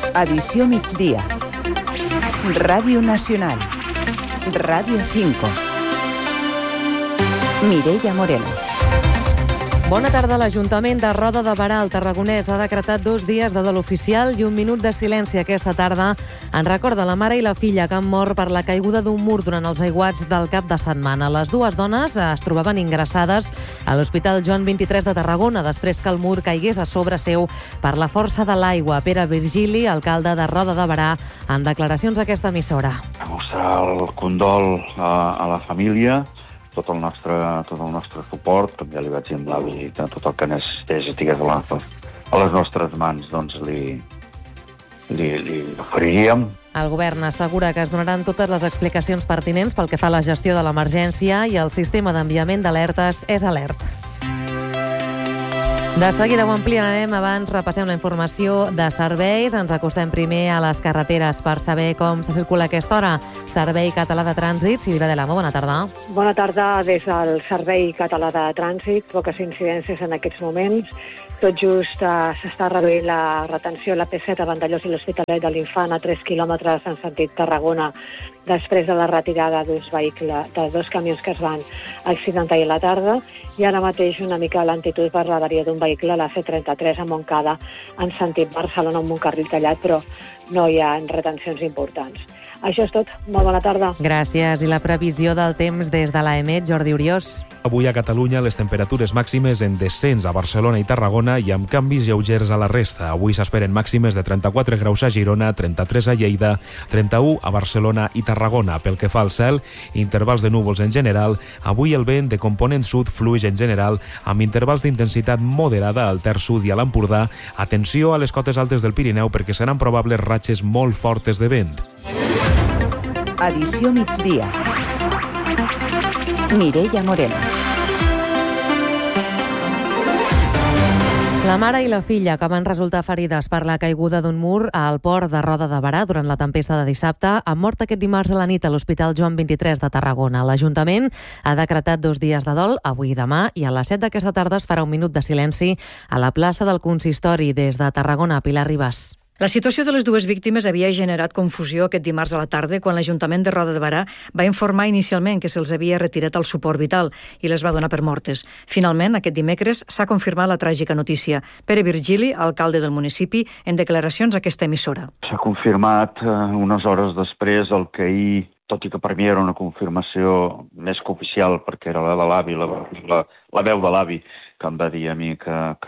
Edició migdia. Ràdio Nacional. Ràdio 5. Mireia Moreno. Bona tarda. L'Ajuntament de Roda de Berà, al Tarragonès, ha decretat 2 dies de dol oficial i 1 minut de silenci aquesta tarda en record de la mare i la filla que han mort per la caiguda d'un mur durant els aiguats del cap de setmana. Les dues dones es trobaven ingressades a l'Hospital Joan 23 de Tarragona després que el mur caigués a sobre seu per la força de l'aigua. Pere Virgili, alcalde de Roda de Berà, en declaracions a aquesta emissora. Mostrar el condol a la família, tot el nostre suport, com ja li vaig dir amb l'avi, tot el que necessités i estigués a les nostres mans, doncs li oferiríem. El govern assegura que es donaran totes les explicacions pertinents pel que fa a la gestió de l'emergència i el sistema d'enviament d'alertes és alert. De seguida ho ampliarem. Abans repassem la informació de serveis. Ens acostem primer a les carreteres per saber com se circula a aquesta hora. Servei Català de Trànsit. Silvia de l'Amo, bona tarda. Bona tarda des del Servei Català de Trànsit. Poques incidències en aquests moments. Tot just s'està reduint la retenció a la P7 a Vandellós i l'Hospitalet de l'Infant a 3 quilòmetres en sentit Tarragona després de la retirada de 2 camions que es van accidentar ahir a la tarda, i ara mateix una mica lentitud per l'avaria d'un vehicle a la C33 a Montcada en sentit Barcelona amb un carril tallat, però no hi ha retencions importants. Això és tot. Molt bona tarda. Gràcies. I la previsió del temps des de l'AEMET, Jordi Oriós. Avui a Catalunya les temperatures màximes en descens a Barcelona i Tarragona i amb canvis lleugers a la resta. Avui s'esperen màximes de 34 graus a Girona, 33 a Lleida, 31 a Barcelona i Tarragona. Pel que fa al cel, intervals de núvols en general. Avui el vent de component sud fluix en general amb intervals d'intensitat moderada al terç sud i a l'Empordà. Atenció a les cotes altes del Pirineu perquè seran probables ratxes molt fortes de vent. Edició migdia. Mireia Moreno. La mare i la filla que van resultar ferides per la caiguda d'un mur al port de Roda de Berà durant la tempesta de dissabte han mort aquest dimarts a la nit a l'Hospital Joan 23 de Tarragona. L'Ajuntament ha decretat 2 dies de dol, avui i demà, i a les 7 d'aquesta tarda es farà 1 minut de silenci a la plaça del Consistori. Des de Tarragona, Pilar Ribas. La situació de les dues víctimes havia generat confusió aquest dimarts a la tarda quan l'Ajuntament de Roda de Berà va informar inicialment que se'ls havia retirat el suport vital i les va donar per mortes. Finalment, aquest dimecres s'ha confirmat la tràgica notícia. Pere Virgili, alcalde del municipi, en declaracions a aquesta emissora. S'ha confirmat unes hores després el que ahir, tot i que per mi era una confirmació més que oficial, perquè era la de l'avi, la veu de l'avi, que em va dir a mi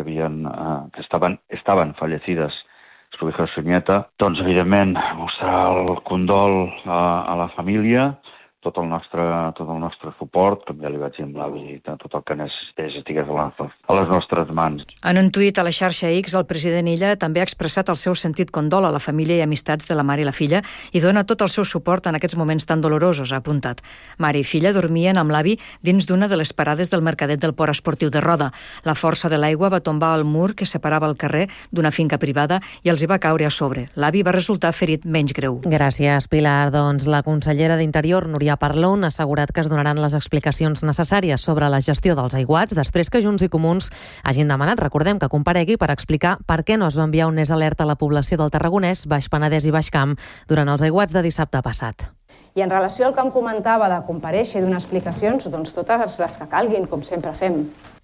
que estaven fallecides su hija, su nieta. Doncs, evidentment, mostrar el condol a la família, tot el nostre suport, com ja li vaig dir amb l'avi, tot el que necessités estigués a les nostres mans. En un tuit a la xarxa X, el president Illa també ha expressat el seu sentit condol a la família i amistats de la mare i la filla i dona tot el seu suport en aquests moments tan dolorosos, ha apuntat. Mare i filla dormien amb l'avi dins d'una de les parades del mercadet del port esportiu de Roda. La força de l'aigua va tombar el mur que separava el carrer d'una finca privada i els hi va caure a sobre. L'avi va resultar ferit menys greu. Gràcies, Pilar. Doncs la consellera d'Interior, Núria Parlon, ha assegurat que es donaran les explicacions necessàries sobre la gestió dels aiguats després que Junts i Comuns hagin demanat, recordem, que comparegui per explicar per què no es va enviar un NES alert a la població del Tarragonès, Baix Penedès i Baix Camp durant els aiguats de dissabte passat. I en relació al que em comentava de comparèixer i donar explicacions, doncs totes les que calguin, com sempre fem.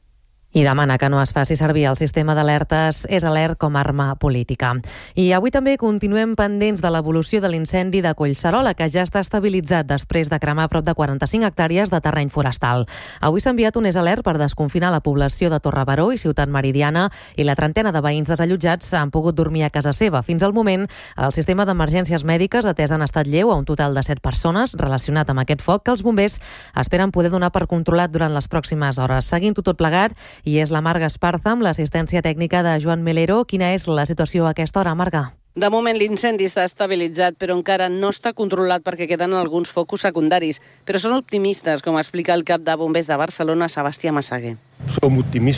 I demana que no es faci servir el sistema d'alertes és alert com a arma política. I avui també continuem pendents de l'evolució de l'incendi de Collserola, que ja està estabilitzat després de cremar prop de 45 hectàrees de terreny forestal. Avui s'ha enviat un alert per desconfinar la població de Torrebaró i Ciutat Meridiana i la trentena de veïns desallotjats han pogut dormir a casa seva. Fins al moment, el sistema d'emergències mèdiques atès en estat lleu a un total de 7 persones relacionat amb aquest foc que els bombers esperen poder donar per controlat durant les pròximes hores. Seguint-ho tot plegat, i és la Marga Esparza amb l'assistència tècnica de Joan Melero. Quina és la situació a aquesta hora, Marga? De moment l'incendi està estabilitzat, però encara no està controlat perquè queden alguns focus secundaris. Però són optimistes, com explica el cap de bombers de Barcelona, Sebastià Massaguer. Som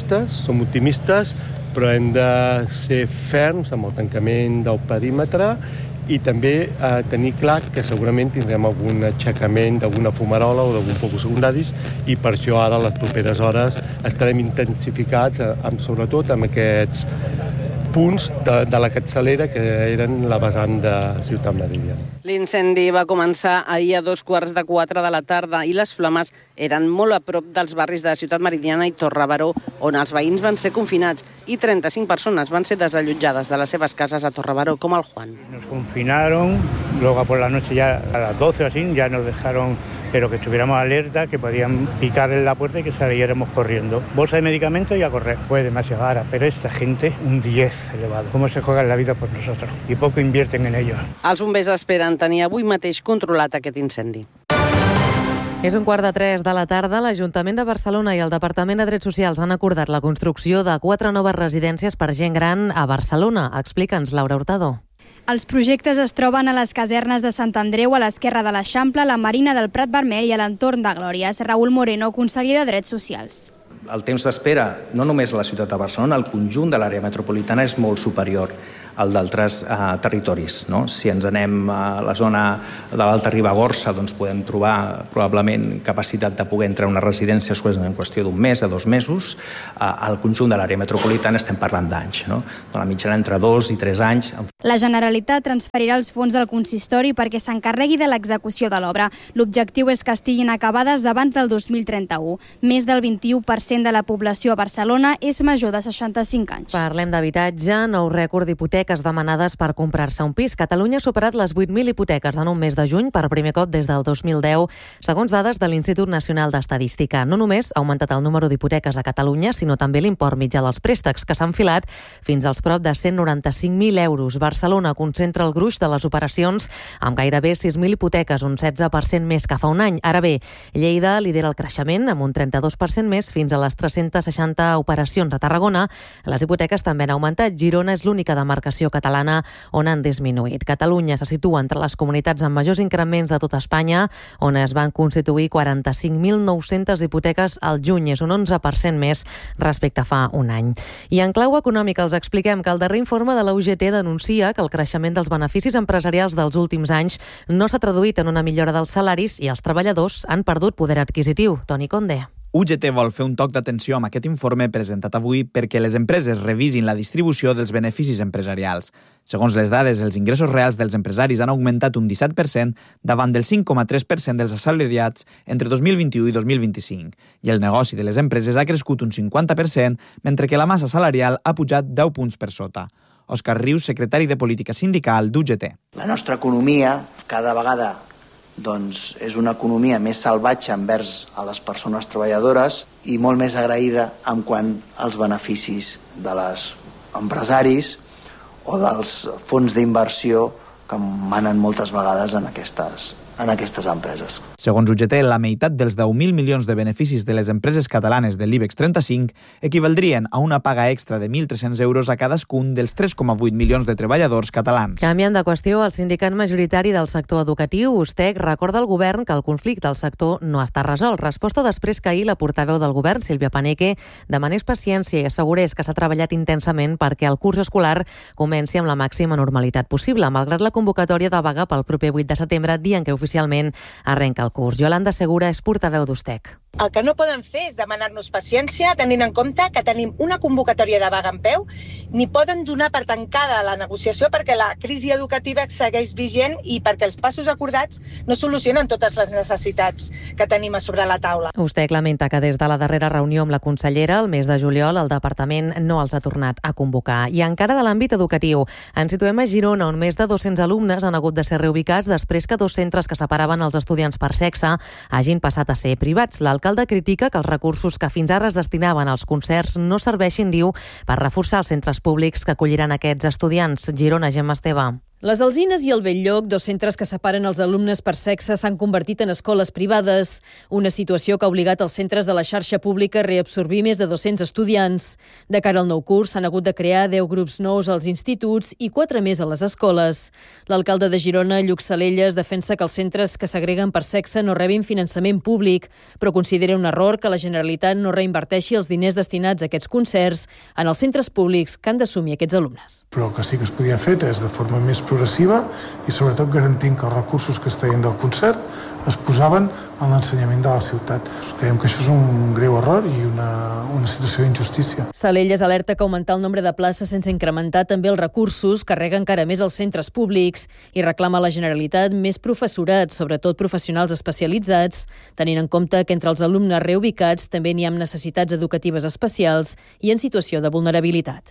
optimistes, però hem de ser ferms amb el tancament del perímetre i també tenir clar que segurament tindrem algun aixecament d'alguna fumarola o d'algun focus secundaris i per això ara a les properes hores estarem intensificats sobretot amb aquests punts de la capçalera que eren la vessant de Ciutat Meridiana. L'incendi va començar ahir a 3:15 de la tarda i les flames eren molt a prop dels barris de Ciutat Meridiana i Torrebaró, on els veïns van ser confinats i 35 persones van ser desallotjades de les seves cases a Torrebaró, com el Juan. Nos confinaron, luego por la noche ya a las 12 o así ya nos dejaron, pero que estuviéramos alerta, que podían picar en la puerta y que saliéramos corriendo. Bolsa de medicamentos y a correr. Fue demasiado cara, pero esta gente, un 10 elevado. ¿Cómo se juegan la vida por nosotros? Y poco invierten en ello. Els bombers esperen tenir avui mateix controlat aquest incendi. És 2:45 de la tarda. L'Ajuntament de Barcelona i el Departament de Drets Socials han acordat la construcció de 4 noves residències per gent gran a Barcelona. Explica'ns, Laura Hurtado. Els projectes es troben a les casernes de Sant Andreu, a l'esquerra de l'Eixample, a la Marina del Prat Vermell i a l'entorn de Glòries. Raül Moreno, conseller de Drets Socials. El temps d'espera, no només a la ciutat de Barcelona, el conjunt de l'àrea metropolitana és molt superior al d'altres territoris. No? Si ens anem a la zona de l'Alta Ribagorça, doncs podem trobar probablement capacitat de poder entrar a una residència en qüestió d'un mes, de 2 mesos. Al conjunt de l'àrea metropolitana estem parlant d'anys, no? De la mitjana entre 2 i 3 anys. La Generalitat transferirà els fons del consistori perquè s'encarregui de l'execució de l'obra. L'objectiu és que estiguin acabades abans del 2031. Més del 21% de la població a Barcelona és major de 65 anys. Parlem d'habitatge, nou rècord d'hipoteques demanades per comprar-se un pis. Catalunya ha superat les 8.000 hipoteques en un mes de juny per primer cop des del 2010, segons dades de l'Institut Nacional d'Estadística. No només ha augmentat el número d'hipoteques a Catalunya, sinó també l'import mitjà dels préstecs, que s'han filat fins als prop de 195.000 euros. Barcelona concentra el gruix de les operacions amb gairebé 6.000 hipoteques, un 16% més que fa un any. Ara bé, Lleida lidera el creixement amb un 32% més fins a les 360 operacions. A Tarragona, les hipoteques també han augmentat. Girona és l'única demarcació catalana on han disminuït. Catalunya se situa entre les comunitats amb majors increments de tota Espanya, on es van constituir 45.900 hipoteques al juny. És un 11% més respecte a fa un any. I en clau econòmica els expliquem que el darrer informe de la UGT denuncia que el creixement dels beneficis empresarials dels últims anys no s'ha traduït en una millora dels salaris i els treballadors han perdut poder adquisitiu. Toni Conde. UGT vol fer un toc d'atenció amb aquest informe presentat avui perquè les empreses revisin la distribució dels beneficis empresarials. Segons les dades, els ingressos reals dels empresaris han augmentat un 17% davant del 5,3% dels assalariats entre 2021 i 2025, i el negoci de les empreses ha crescut un 50%, mentre que la massa salarial ha pujat 10 punts per sota. Òscar Rius, secretari de Política Sindical d'UGT. La nostra economia cada vegada és una economia més salvatge envers a les persones treballadores i molt més agraïda en quant als beneficis dels empresaris o dels fons d'inversió que manen moltes vegades en aquestes empreses. Segons UGT, la meitat dels 10.000 milions de beneficis de les empreses catalanes de l'IBEX 35 equivaldrien a una paga extra de 1.300 euros a cadascun dels 3,8 milions de treballadors catalans. Canviant de qüestió, el sindicat majoritari del sector educatiu, USTEC, recorda al govern que el conflicte al sector no està resolt. Resposta després que ahir la portaveu del govern, Sílvia Paneque, demanés paciència i assegurés que s'ha treballat intensament perquè el curs escolar comenci amb la màxima normalitat possible, malgrat la convocatòria de vaga pel proper 8 de setembre, dia en què oficialment arrenca el curs. Yolanda Segura és portaveu d'USTEC. El que no poden fer és demanar-nos paciència tenint en compte que tenim una convocatòria de vaga en peu, ni poden donar per tancada la negociació perquè la crisi educativa segueix vigent i perquè els passos acordats no solucionen totes les necessitats que tenim a sobre la taula. USTEC lamenta que des de la darrera reunió amb la consellera, el mes de juliol, el departament no els ha tornat a convocar. I encara de l'àmbit educatiu, ens situem a Girona, on més de 200 alumnes han hagut de ser reubicats després que 2 centres que separaven els estudiants per sexe hagin passat a ser privats. L'alcalde critica que els recursos que fins ara es destinaven als concerts no serveixin, diu, per reforçar els centres públics que acolliran aquests estudiants. Girona, Gemma Esteve. Les Alzines i el Belllloc, 2 centres que separen els alumnes per sexe, s'han convertit en escoles privades, una situació que ha obligat els centres de la xarxa pública a reabsorbir més de 200 estudiants. De cara al nou curs, s'han hagut de crear 10 grups nous als instituts i 4 més a les escoles. L'alcalde de Girona, Lluc Salelles, defensa que els centres que segreguen per sexe no rebin finançament públic, però considera un error que la Generalitat no reinverteixi els diners destinats a aquests concerts en els centres públics que han d'assumir aquests alumnes. Però el que sí que es podia fer és de forma més progressiva i sobretot garantint que els recursos que es treien del concert es posaven en l'ensenyament de la ciutat. Creiem que això és un greu error i una situació d'injustícia. Salelles alerta que augmentar el nombre de places sense incrementar també els recursos carrega encara més els centres públics i reclama a la Generalitat més professorat, sobretot professionals especialitzats, tenint en compte que entre els alumnes reubicats també n'hi ha necessitats educatives especials i en situació de vulnerabilitat.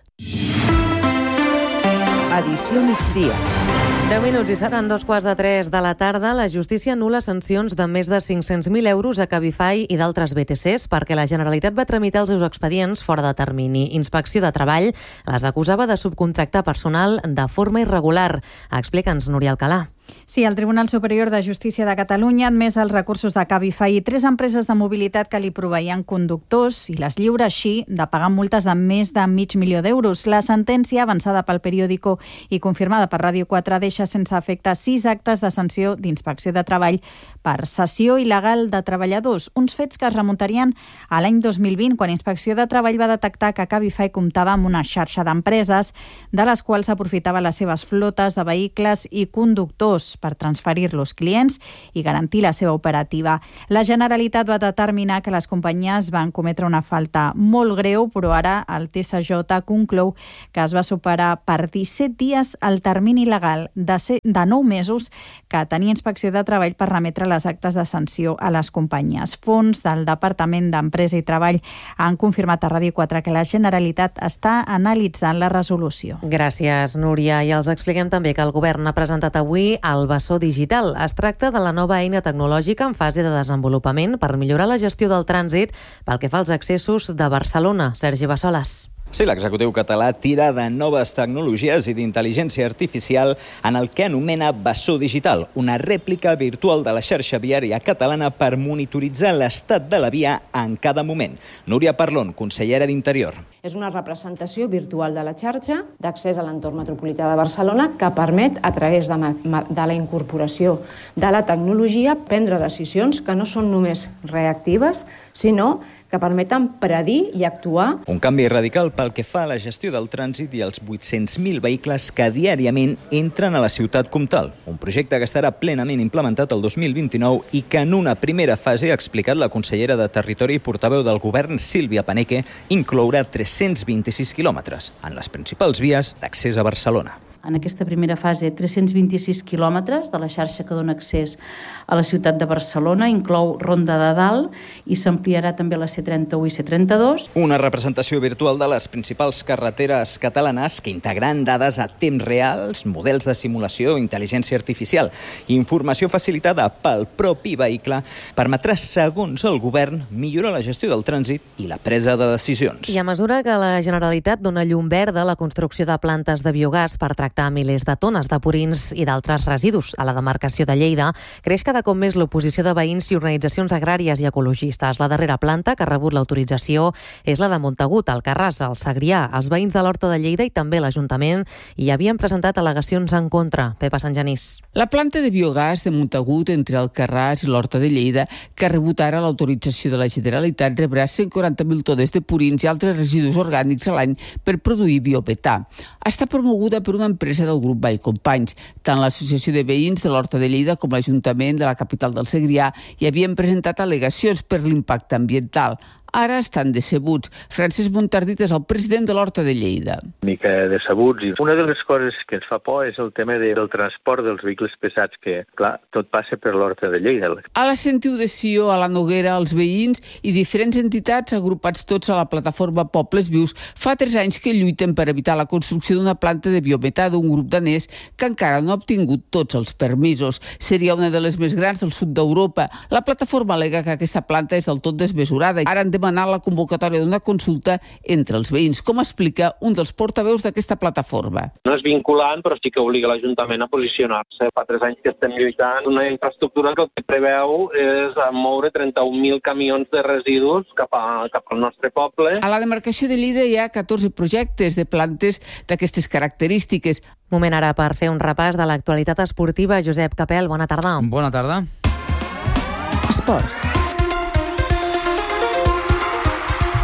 Edició migdia. 10 minuts i seran 2:15 de la tarda. La justícia anul·la sancions de més de 500.000 euros a Cabify i d'altres BTCs perquè la Generalitat va tramitar els seus expedients fora de termini. Inspecció de Treball les acusava de subcontractar personal de forma irregular. Explica'ns, Núria Alcalà. Sí, el Tribunal Superior de Justícia de Catalunya ha admès els recursos de Cabify i 3 empreses de mobilitat que li proveïen conductors i les lliura així de pagar multes de més de $500.000. La sentència, avançada pel Periódico i confirmada per Ràdio 4, deixa sense efecte 6 actes de sanció d'inspecció de treball per cessió il·legal de treballadors. Uns fets que es remuntarien a l'any 2020, quan Inspecció de Treball va detectar que Cabify comptava amb una xarxa d'empreses de les quals aprofitava les seves flotes de vehicles i conductors per transferir-los clients i garantir la seva operativa. La Generalitat va determinar que les companyies van cometre una falta molt greu, però ara el TSJ conclou que es va superar per 17 dies el termini legal de 9 mesos que tenia Inspecció de Treball per remetre les actes de sanció a les companyies. Fons del Departament d'Empresa i Treball han confirmat a Ràdio 4 que la Generalitat està analitzant la resolució. Gràcies, Núria. I els expliquem també que el govern ha presentat avui el Bessó Digital. Es tracta de la nova eina tecnològica en fase de desenvolupament per millorar la gestió del trànsit pel que fa als accessos de Barcelona. Sergi Bassoles. Sí, l'executiu català tira de noves tecnologies i d'intel·ligència artificial en el que anomena Bessó Digital, una rèplica virtual de la xarxa viària catalana per monitoritzar l'estat de la via en cada moment. Núria Parlon, consellera d'Interior. És una representació virtual de la xarxa d'accés a l'entorn metropolità de Barcelona que permet, a través de la incorporació de la tecnologia, prendre decisions que no són només reactives, sinó que permeten predir i actuar. Un canvi radical pel que fa a la gestió del trànsit i els 800.000 vehicles que diàriament entren a la ciutat comtal. Un projecte que estarà plenament implementat el 2029 i que en una primera fase, ha explicat la consellera de Territori i portaveu del govern, Sílvia Paneque, inclourà 326 quilòmetres en les principals vies d'accés a Barcelona. En aquesta primera fase, 326 quilòmetres de la xarxa que dona accés a la ciutat de Barcelona, inclou Ronda de Dalt i s'ampliarà també la C31 i C32. Una representació virtual de les principals carreteres catalanes que integran dades a temps reals, models de simulació, intel·ligència artificial i informació facilitada pel propi vehicle permetrà, segons el govern, millorar la gestió del trànsit i la presa de decisions. I a mesura que la Generalitat dona llum verda a la construcció de plantes de biogàs per tractar milers de tones de purins i d'altres residus a la demarcació de Lleida, creix cada cop més l'oposició de veïns i organitzacions agràries i ecologistes. La darrera planta que ha rebut l'autorització és la de Montagut, Alcarràs, al Segrià. Els veïns de l'Horta de Lleida i també l'Ajuntament hi havien presentat al·legacions en contra. Pepa Sant Genís. La planta de biogàs de Montagut entre Alcarràs i l'Horta de Lleida, que ha rebut ara l'autorització de la Generalitat, rebrà 140.000 tones de purins i altres residus orgànics a l'any per produir biometà. Està promoguda per una empresa del grup Vallcompanys. Tant l'Associació de Veïns de l'Horta de Lleida com l'Ajuntament de la capital del Segrià hi havien presentat al·legacions per l'impacte ambiental. Ara estan decebuts. Francesc Montardit és el president de l'Horta de Lleida. Una mica decebuts. I una de les coses que ens fa por és el tema del transport dels vehicles pesats, que, clar, tot passa per l'Horta de Lleida. A la Sentiu de Sió, a la Noguera, els veïns i diferents entitats agrupats tots a la plataforma Pobles Vius fa 3 anys que lluiten per evitar la construcció d'una planta de biometà d'un grup danès que encara no ha obtingut tots els permisos. Seria una de les més grans del sud d'Europa. La plataforma al·lega que aquesta planta és del tot desmesurada. Ara han demanat la convocatòria d'una consulta entre els veïns, com explica un dels portaveus d'aquesta plataforma. No és vinculant, però sí que obliga l'Ajuntament a posicionar-se. Fa 3 anys que estem lluitant. Una infraestructura que el que preveu és moure 31.000 camions de residus cap al nostre poble. A la demarcació de Lleida hi ha 14 projectes de plantes d'aquestes característiques. Moment ara per fer un repàs de l'actualitat esportiva. Josep Capel, bona tarda. Bona tarda. Esports.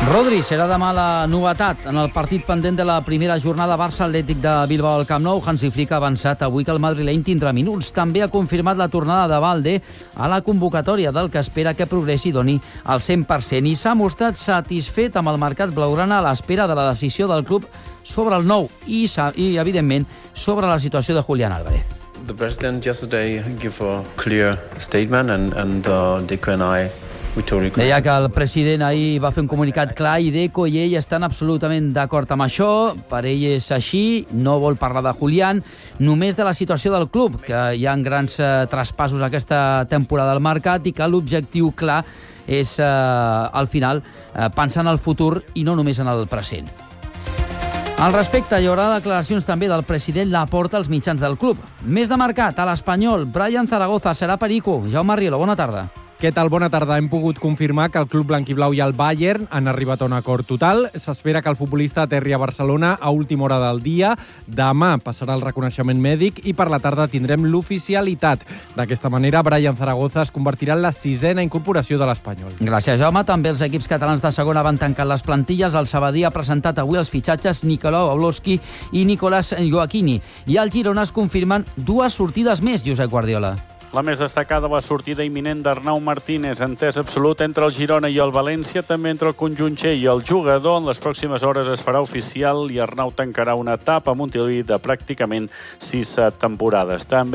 Rodri serà demà la novetat en el partit pendent de la primera jornada Barça-Atlètic de Bilbao al Camp Nou. Hansi Flick ha avançat avui que el madrileny tindrà minuts. També ha confirmat la tornada de Valde a la convocatòria, del que espera que progressi i doni el 100%. I s'ha mostrat satisfet amb el mercat blaugrana a l'espera de la decisió del club sobre el nou i evidentment, sobre la situació de Julián Álvarez. The president yesterday gave a clear statement and Deco and I Deia que el president ahir va fer un comunicat clar i Deco i ell estan absolutament d'acord amb això. Per ell és així, no vol parlar de Julián, només de la situació del club, que hi ha grans traspassos aquesta temporada al mercat i que l'objectiu clar és, al final, pensar en el futur i no només en el present. Al respecte, hi haurà declaracions també del president Laporta als mitjans del club. Més de mercat, a l'Espanyol, Brian Zaragoza serà perico. Jaume Rielo, bona tarda. Què tal? Bona tarda. Hem pogut confirmar que el club blanquiblau i el Bayern han arribat a un acord total. S'espera que el futbolista aterri a Barcelona a última hora del dia. Demà passarà el reconeixement mèdic i per la tarda tindrem l'oficialitat. D'aquesta manera, Brian Zaragoza es convertirà en la 6ª incorporació de l'Espanyol. Gràcies, Jaume. També els equips catalans de segona van tancant les plantilles. El Sabadell ha presentat avui els fitxatges Nicolau Oblowski i Nicolás Joaquini. I al Girona es confirmen 2 sortides més, Josep Guardiola. La més destacada, la sortida imminent d'Arnau Martínez, entès absolut entre el Girona i el València, també entre el conjunt txec i el jugador. En les pròximes hores es farà oficial i Arnau tancarà una etapa a Montilivi de pràcticament 6 temporades. També